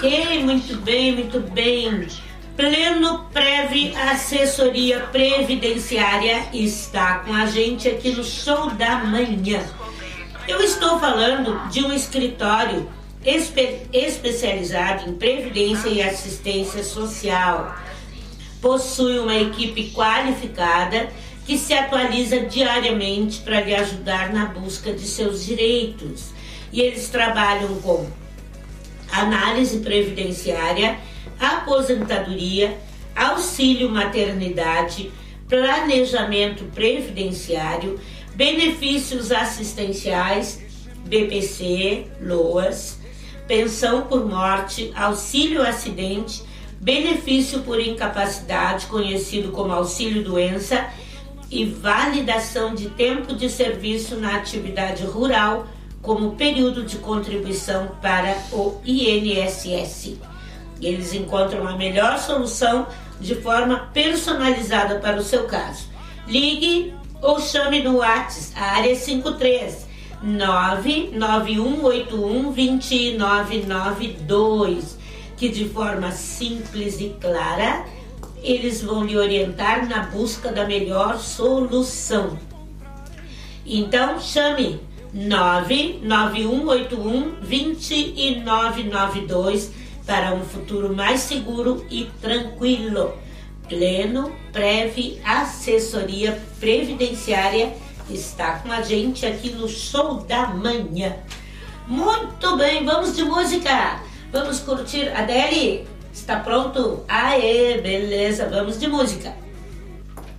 Ok, muito bem, muito bem. Pleno Prev Assessoria Previdenciária está com a gente aqui no Show da Manhã. Eu estou falando de um escritório especializado em previdência e assistência social. Possui uma equipe qualificada que se atualiza diariamente para lhe ajudar na busca de seus direitos. E eles trabalham com análise previdenciária, aposentadoria, auxílio maternidade, planejamento previdenciário, benefícios assistenciais, BPC, LOAS, pensão por morte, auxílio acidente, benefício por incapacidade, conhecido como auxílio doença, e validação de tempo de serviço na atividade rural como período de contribuição para o INSS. Eles encontram a melhor solução de forma personalizada para o seu caso. Ligue ou chame no WhatsApp, a área 53 991812992, que de forma simples e clara eles vão lhe orientar na busca da melhor solução. Então chame 991812992 para um futuro mais seguro e tranquilo. Pleno Prev Assessoria Previdenciária está com a gente aqui no Show da Manhã. Muito bem, vamos de música. Vamos curtir. Adele, está pronto? Aê, beleza, vamos de música.